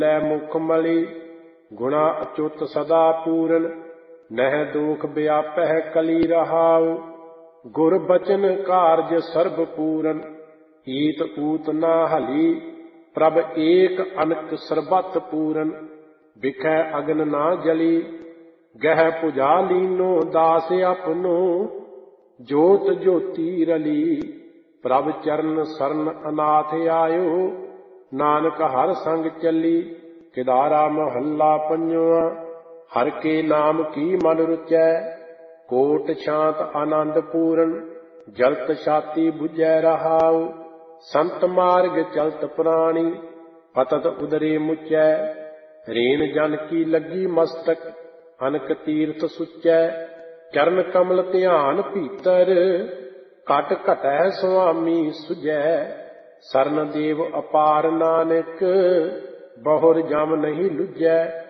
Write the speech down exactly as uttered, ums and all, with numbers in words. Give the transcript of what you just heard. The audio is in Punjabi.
ਲੈ ਮੁਖ ਮਲੀ ਗੁਣਾ ਅਚੁੱਤ ਸਦਾ ਪੂਰਨ ਨਹਿ ਦੋਖ ਵਿਆਪਹਿ ਕਲੀ ਰਹਾਉ ਗੁਰ ਬਚਨ ਕਾਰਜ ਸਰਬ ਪੂਰਨ ਈਤ ਊਤ ਨਾ ਹਲੀ ਪ੍ਰਭ ਏਕ ਅਨਕ ਸਰਬਤ ਪੂਰਨ ਬਿਖੈ ਅਗਨ ਨਾ ਜਲੀ ਗਹਿ ਪੁਜਾ ਲੀਨੋ ਦਾਸ ਆਪਨੋ ਜੋਤ ਜੋਤੀ ਰਲੀ ਪ੍ਰਭ ਚਰਨ ਸਰਨ ਅਨਾਥ ਆਇਓ ਨਾਨਕ ਹਰ ਸੰਗ ਚੱਲੀ ਕਿਦਾਰਾ ਮਹੱਲਾ ਪੰਜਵਾ ਹਰ ਕੇ ਨਾਮ ਕੀ ਮਨ ਰੁਚੈ ਕੋਟ ਸ਼ਾਂਤ ਆਨੰਦ ਪੂਰਨ ਜਲਤ ਛਾਤੀ ਬੁਝੈ ਰਹਾਉ ਸੰਤ ਮਾਰਗ ਚਲਤ ਪ੍ਰਾਣੀ ਪਤਤ ਉਦਰੇ ਮੁਚੈ ਰੇਨ ਜਨ ਕੀ ਲੱਗੀ ਮਸਤਕ ਅਨਕ ਤੀਰਥ ਸੁਚੈ ਚਰਨ ਕਮਲ ਧਿਆਨ ਭੀਤਰ ਘਟ ਘਟੈ ਸੁਆਮੀ ਸੁਝੈ ਸਰਨ ਦੇਵ ਅਪਾਰ ਨਾਨਕ ਬਹੁਰ ਜਮ ਨਹੀਂ ਲੁਝੈ।